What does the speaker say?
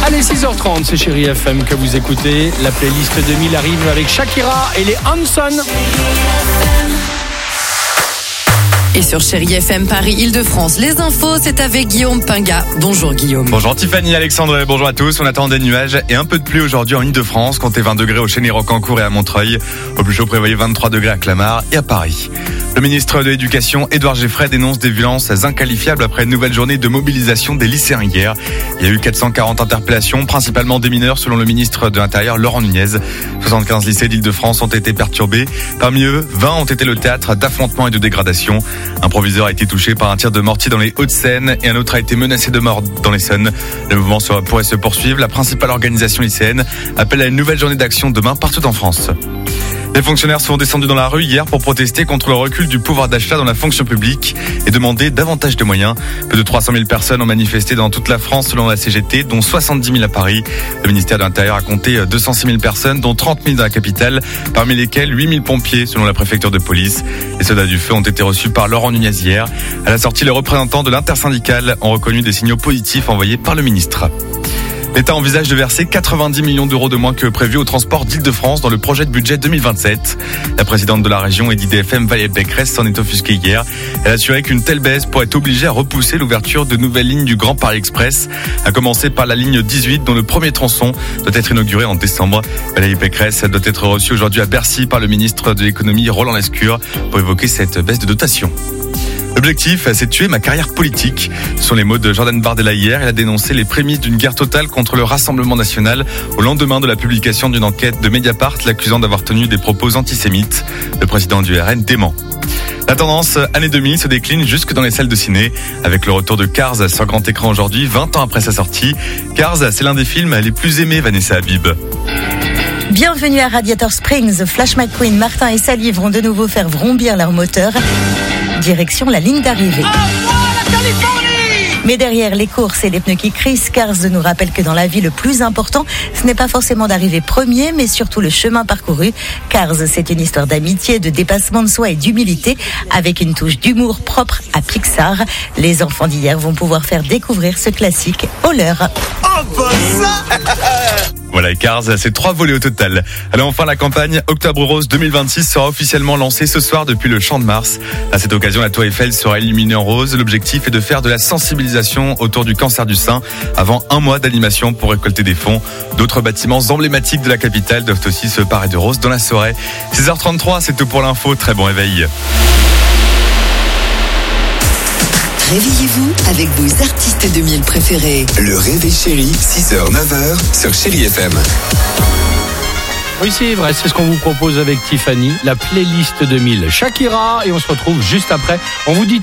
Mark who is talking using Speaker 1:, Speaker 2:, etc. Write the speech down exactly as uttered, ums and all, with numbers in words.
Speaker 1: Allez, six heures trente, c'est Chérie F M que vous écoutez. La playlist deux mille arrive avec Shakira et les Hanson.
Speaker 2: Et sur Chérie F M Paris Île-de-France, les infos, c'est avec Guillaume Pinga. Bonjour Guillaume.
Speaker 3: Bonjour Tiffany, Alexandre, bonjour à tous. On attend des nuages et un peu de pluie aujourd'hui en Île-de-France. Comptez vingt degrés au Chêne-Rocancourt et à Montreuil. Au plus chaud, prévoyez vingt-trois degrés à Clamart et à Paris. Le ministre de l'Éducation, Édouard Geoffrey, dénonce des violences inqualifiables après une nouvelle journée de mobilisation des lycéens hier. Il y a eu quatre cent quarante interpellations, principalement des mineurs, selon le ministre de l'Intérieur, Laurent Nunez. soixante-quinze lycées d'Île-de-France ont été perturbés. Parmi eux, vingt ont été le théâtre d'affrontements et de dégradations. Un proviseur a été touché par un tir de mortier dans les Hauts-de-Seine et un autre a été menacé de mort dans l'Essonne. Le mouvement pourrait se poursuivre. La principale organisation lycéenne appelle à une nouvelle journée d'action demain partout en France. Les fonctionnaires sont descendus dans la rue hier pour protester contre le recul du pouvoir d'achat dans la fonction publique et demander davantage de moyens. Plus de trois cent mille personnes ont manifesté dans toute la France selon la C G T, dont soixante-dix mille à Paris. Le ministère de l'Intérieur a compté deux cent six mille personnes, dont trente mille dans la capitale, parmi lesquels huit mille pompiers selon la préfecture de police. Les soldats du feu ont été reçus par Laurent Nunez hier. À la sortie, les représentants de l'intersyndicale ont reconnu des signaux positifs envoyés par le ministre. L'État envisage de verser quatre-vingt-dix millions d'euros de moins que prévu au transport d'Île-de-France dans le projet de budget deux mille vingt-sept. La présidente de la région et d'I D F M, Valérie Pécresse, s'en est offusquée hier. Elle a assuré qu'une telle baisse pourrait obliger à repousser l'ouverture de nouvelles lignes du Grand Paris Express, à commencer par la ligne dix-huit, dont le premier tronçon doit être inauguré en décembre. Valérie Pécresse doit être reçue aujourd'hui à Bercy par le ministre de l'économie, Roland Lescure, pour évoquer cette baisse de dotation. L'objectif, c'est de tuer ma carrière politique. Ce sont les mots de Jordan Bardella hier. Il a dénoncé les prémices d'une guerre totale contre le Rassemblement national au lendemain de la publication d'une enquête de Mediapart l'accusant d'avoir tenu des propos antisémites. Le président du R N dément. La tendance année deux mille se décline jusque dans les salles de ciné avec le retour de Cars sur grand écran aujourd'hui, vingt ans après sa sortie. Cars, c'est l'un des films les plus aimés, Vanessa Habib.
Speaker 4: Bienvenue à Radiator Springs. Flash McQueen, Martin et Sally vont de nouveau faire vrombir leur moteur. Direction la ligne d'arrivée. Mais derrière les courses et les pneus qui crissent, Cars nous rappelle que dans la vie, le plus important, ce n'est pas forcément d'arriver premier, mais surtout le chemin parcouru. Cars, c'est une histoire d'amitié, de dépassement de soi et d'humilité, avec une touche d'humour propre à Pixar. Les enfants d'hier vont pouvoir faire découvrir ce classique au leur.
Speaker 3: Oh, bah ça Voilà, Cars, c'est trois volets au total. Alors enfin, la campagne Octobre Rose deux mille vingt-six sera officiellement lancée ce soir depuis le Champ de Mars. À cette occasion, la Tour Eiffel sera illuminée en rose. L'objectif est de faire de la sensibilisation autour du cancer du sein avant un mois d'animation pour récolter des fonds. D'autres bâtiments emblématiques de la capitale doivent aussi se parer de rose dans la soirée. six heures trente-trois, c'est tout pour l'info. Très bon réveil.
Speaker 2: Réveillez-vous avec vos artistes deux mille préférés.
Speaker 5: Le Réveil Chéri, six heures neuf heures sur Chérie F M.
Speaker 1: Oui, c'est vrai, c'est ce qu'on vous propose avec Tiffany, la playlist deux mille Shakira, et on se retrouve juste après. On vous dit tout.